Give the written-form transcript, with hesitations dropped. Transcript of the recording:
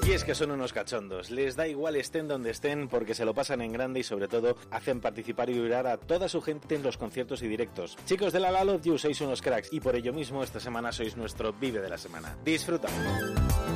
Y es que son unos cachondos, les da igual estén donde estén porque se lo pasan en grande y sobre todo hacen participar y vibrar a toda su gente en los conciertos y directos. Chicos de la Love You, sois unos cracks y por ello mismo esta semana sois nuestro Vive de la Semana. ¡Disfruta!